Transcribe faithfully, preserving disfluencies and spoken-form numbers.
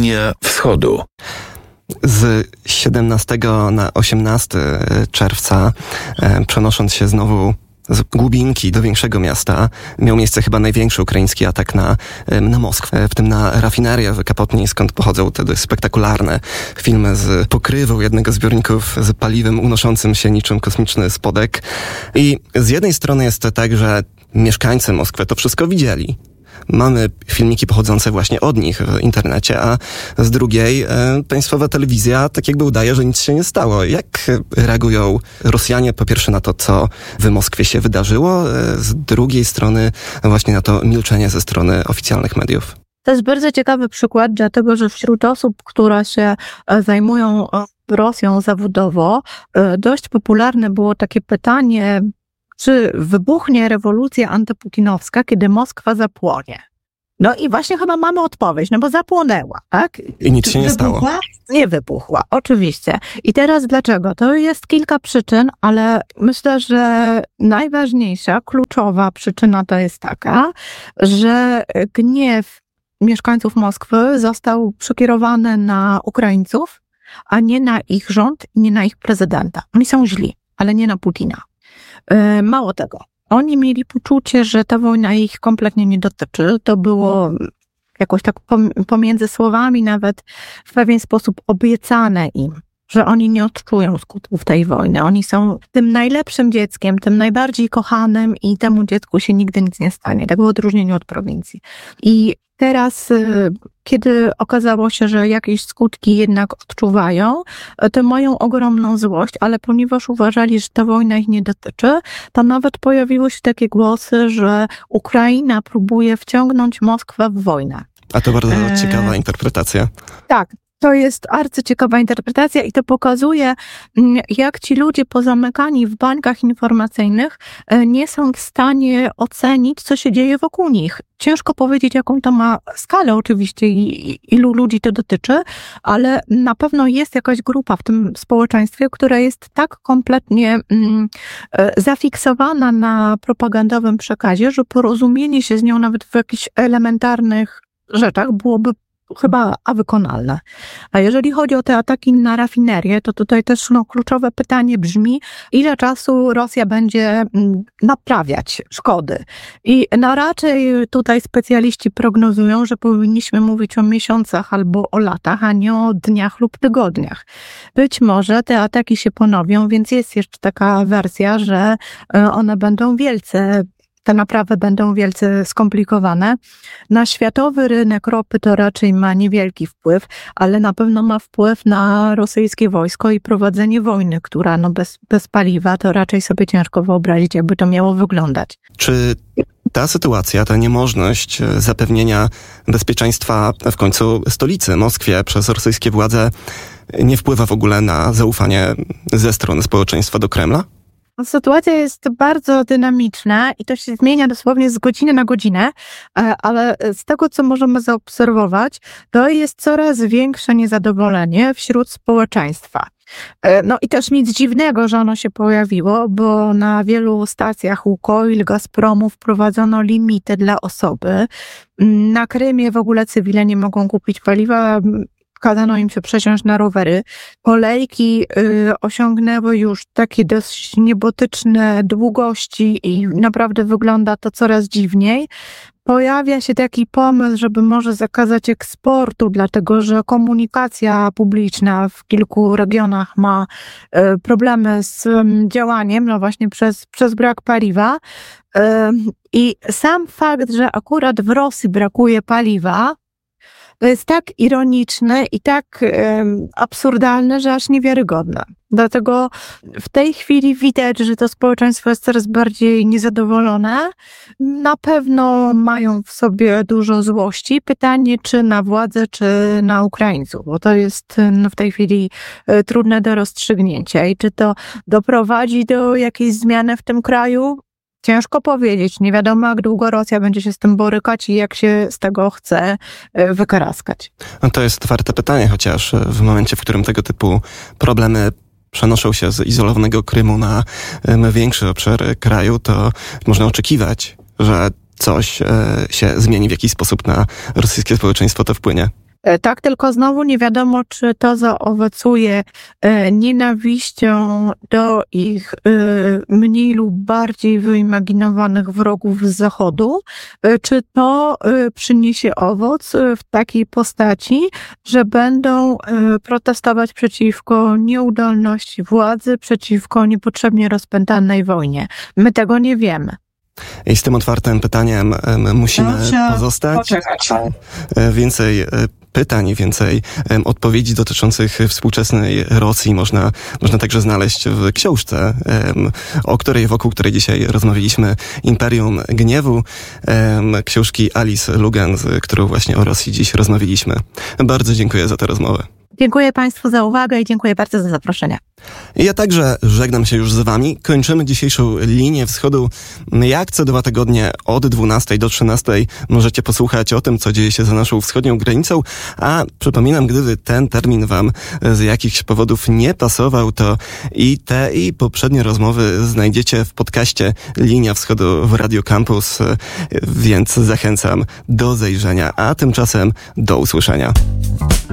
linia wschodu. Z siedemnastego na osiemnastego czerwca, e, przenosząc się znowu z Głubinki do większego miasta, miał miejsce chyba największy ukraiński atak na, na Moskwę, w tym na rafinerię w Kapotni, skąd pochodzą te dość spektakularne filmy z pokrywą jednego z zbiorników z paliwem unoszącym się niczym kosmiczny spodek. I z jednej strony jest to tak, że mieszkańcy Moskwy to wszystko widzieli. Mamy filmiki pochodzące właśnie od nich w internecie, a z drugiej e, państwowa telewizja tak jakby udaje, że nic się nie stało. Jak reagują Rosjanie po pierwsze na to, co w Moskwie się wydarzyło, e, z drugiej strony właśnie na to milczenie ze strony oficjalnych mediów? To jest bardzo ciekawy przykład, dlatego że wśród osób, które się zajmują Rosją zawodowo, dość popularne było takie pytanie, czy wybuchnie rewolucja antyputinowska, kiedy Moskwa zapłonie? No i właśnie chyba mamy odpowiedź, no bo zapłonęła, tak? I nic się nie wybuchła? stało. Nie wybuchła, oczywiście. I teraz dlaczego? To jest kilka przyczyn, ale myślę, że najważniejsza, kluczowa przyczyna to jest taka, że gniew mieszkańców Moskwy został przekierowany na Ukraińców, a nie na ich rząd i nie na ich prezydenta. Oni są źli, ale nie na Putina. Mało tego, oni mieli poczucie, że ta wojna ich kompletnie nie dotyczy. To było jakoś tak pomiędzy słowami nawet w pewien sposób obiecane im, że oni nie odczują skutków tej wojny. Oni są tym najlepszym dzieckiem, tym najbardziej kochanym i temu dziecku się nigdy nic nie stanie. Tak w odróżnieniu od prowincji. I teraz, kiedy okazało się, że jakieś skutki jednak odczuwają, to mają ogromną złość, ale ponieważ uważali, że ta wojna ich nie dotyczy, to nawet pojawiły się takie głosy, że Ukraina próbuje wciągnąć Moskwę w wojnę. A to bardzo e... ciekawa interpretacja. Tak. To jest arcyciekawa interpretacja i to pokazuje, jak ci ludzie pozamykani w bańkach informacyjnych nie są w stanie ocenić, co się dzieje wokół nich. Ciężko powiedzieć, jaką to ma skalę oczywiście i ilu ludzi to dotyczy, ale na pewno jest jakaś grupa w tym społeczeństwie, która jest tak kompletnie mm, zafiksowana na propagandowym przekazie, że porozumienie się z nią nawet w jakichś elementarnych rzeczach byłoby chyba a wykonalne. A jeżeli chodzi o te ataki na rafinerię, to tutaj też no, kluczowe pytanie brzmi, ile czasu Rosja będzie naprawiać szkody. I no, raczej tutaj specjaliści prognozują, że powinniśmy mówić o miesiącach albo o latach, a nie o dniach lub tygodniach. Być może te ataki się ponowią, więc jest jeszcze taka wersja, że one będą wielce te naprawy będą wielce skomplikowane. Na światowy rynek ropy to raczej ma niewielki wpływ, ale na pewno ma wpływ na rosyjskie wojsko i prowadzenie wojny, która no bez, bez paliwa to raczej sobie ciężko wyobrazić, jakby to miało wyglądać. Czy ta sytuacja, ta niemożność zapewnienia bezpieczeństwa w końcu stolicy, Moskwie, przez rosyjskie władze nie wpływa w ogóle na zaufanie ze strony społeczeństwa do Kremla? Sytuacja jest bardzo dynamiczna i to się zmienia dosłownie z godziny na godzinę, ale z tego, co możemy zaobserwować, to jest coraz większe niezadowolenie wśród społeczeństwa. No i też nic dziwnego, że ono się pojawiło, bo na wielu stacjach Łukoil, Gazpromu wprowadzono limity dla osoby. Na Krymie w ogóle cywile nie mogą kupić paliwa, kazano im się przesiąść na rowery. Kolejki y, osiągnęły już takie dość niebotyczne długości i naprawdę wygląda to coraz dziwniej. Pojawia się taki pomysł, żeby może zakazać eksportu, dlatego że komunikacja publiczna w kilku regionach ma y, problemy z y, działaniem, no właśnie przez, przez brak paliwa. Y, I sam fakt, że akurat w Rosji brakuje paliwa, to jest tak ironiczne i tak um, absurdalne, że aż niewiarygodne. Dlatego w tej chwili widać, że to społeczeństwo jest coraz bardziej niezadowolone. Na pewno mają w sobie dużo złości. Pytanie, czy na władzę, czy na Ukraińców, bo to jest no, w tej chwili trudne do rozstrzygnięcia. I czy to doprowadzi do jakiejś zmiany w tym kraju? Ciężko powiedzieć. Nie wiadomo, jak długo Rosja będzie się z tym borykać i jak się z tego chce wykaraskać. No to jest warte pytanie, chociaż w momencie, w którym tego typu problemy przenoszą się z izolowanego Krymu na większy obszar kraju, to można oczekiwać, że coś się zmieni, w jakiś sposób na rosyjskie społeczeństwo to wpłynie. Tak, tylko znowu nie wiadomo, czy to zaowocuje nienawiścią do ich mniej lub bardziej wyimaginowanych wrogów z Zachodu, czy to przyniesie owoc w takiej postaci, że będą protestować przeciwko nieudolności władzy, przeciwko niepotrzebnie rozpętanej wojnie. My tego nie wiemy. I z tym otwartym pytaniem musimy pozostać. Poczekać. Więcej pytań, więcej odpowiedzi dotyczących współczesnej Rosji można, można także znaleźć w książce, o której, wokół której dzisiaj rozmawialiśmy, Imperium Gniewu, książki Alice Lugan, z którą właśnie o Rosji dziś rozmawialiśmy. Bardzo dziękuję za tę rozmowę. Dziękuję Państwu za uwagę i dziękuję bardzo za zaproszenie. Ja także żegnam się już z Wami. Kończymy dzisiejszą linię wschodu. Jak co dwa tygodnie od dwunastej do trzynastej możecie posłuchać o tym, co dzieje się za naszą wschodnią granicą. A przypominam, gdyby ten termin Wam z jakichś powodów nie pasował, to i te i poprzednie rozmowy znajdziecie w podcaście Linia Wschodu w Radio Campus, więc zachęcam do zajrzenia, a tymczasem do usłyszenia.